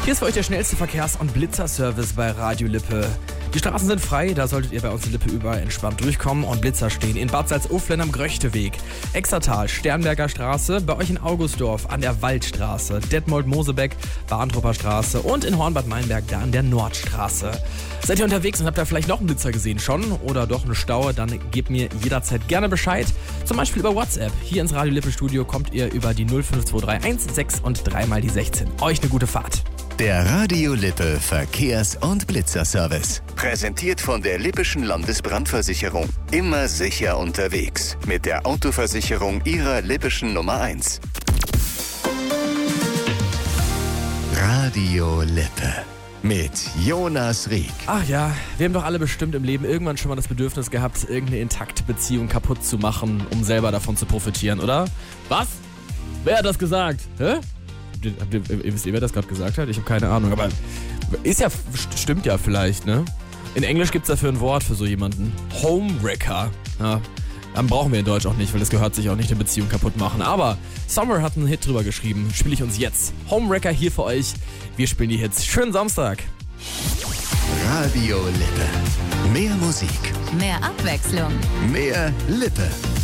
Hier ist für euch der schnellste Verkehrs- und Blitzerservice bei Radio Lippe. Die Straßen sind frei, da solltet ihr bei uns in Lippe überall entspannt durchkommen und Blitzer stehen in Bad Salzuflen am Gröchteweg, Exertal, Sternberger Straße, bei euch in Augustdorf an der Waldstraße, Detmold-Mosebeck, Warntrupper Straße und in Hornbad Meinberg da an der Nordstraße. Seid ihr unterwegs und habt da vielleicht noch einen Blitzer gesehen schon oder doch eine Stau, dann gebt mir jederzeit gerne Bescheid. Zum Beispiel über WhatsApp. Hier ins Radio Lippe Studio kommt ihr über die 05231 6 und 3 mal die 16. Euch eine gute Fahrt. Der Radio Lippe Verkehrs- und Blitzerservice. Präsentiert von der Lippischen Landesbrandversicherung. Immer sicher unterwegs. Mit der Autoversicherung Ihrer Lippischen Nummer 1. Radio Lippe. Mit Jonas Rieck. Ach ja, wir haben doch alle bestimmt im Leben irgendwann schon mal das Bedürfnis gehabt, irgendeine intakte Beziehung kaputt zu machen, um selber davon zu profitieren, oder? Was? Wer hat das gesagt? Hä? Wisst ihr, wer das gerade gesagt hat? Ich habe keine Ahnung, aber ist ja, stimmt ja vielleicht, ne? In Englisch gibt's dafür ein Wort für so jemanden. Homewrecker. Ja, dann brauchen wir in Deutsch auch nicht, weil das gehört sich auch nicht, eine Beziehung kaputt machen. Aber Summer hat einen Hit drüber geschrieben, spiele ich uns jetzt. Homewrecker hier für euch. Wir spielen die Hits. Schönen Samstag. Radio Lippe. Mehr Musik. Mehr Abwechslung. Mehr Lippe.